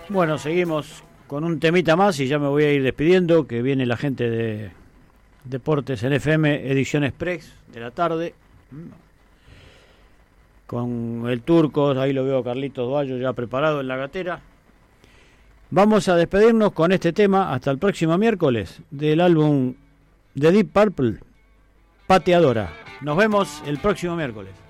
Bueno, seguimos con un temita más y ya me voy a ir despidiendo, que viene la gente de Deportes en FM, edición express de la tarde, con el Turco, ahí lo veo a Carlitos Duallo ya preparado en la gatera. Vamos a despedirnos con este tema hasta el próximo miércoles del álbum de Deep Purple, Pateadora. Nos vemos el próximo miércoles.